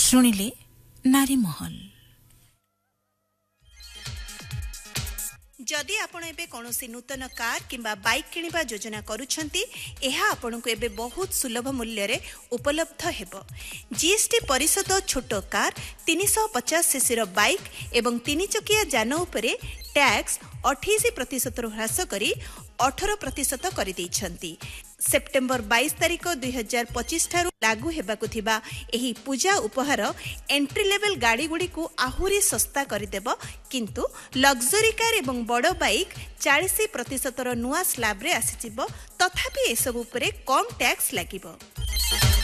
ଶୁଣିଲେ ନାରୀ ମହଲ। जदि आपण एबे कौनसी नूतन कार किंबा बाइक किनिबा योजना करूछंती एहा आपनकु एबे बहुत सुलभ मूल्य रे उपलब्ध हेबो। जीएसटी परिषद छोटो कार 350 सीसी रो बाइक एवं 3 चकिया जान उपरे टैक्स 28% ह्रास करी 18% करि दैछंती। सेप्टेम्बर 22 तारिख 2025 ठारू लागू हेबाकु थिबा एही पूजा उपहार एंट्री लेवल गाड़ी गुड़ी को आहुरी सस्ता करदेब, किंतु लग्जरी कार एवं बड़ बाइक 40% नुआ स्लैब रे आसीजिबो, तथापि एसबु उपरे कम टैक्स लागिबो।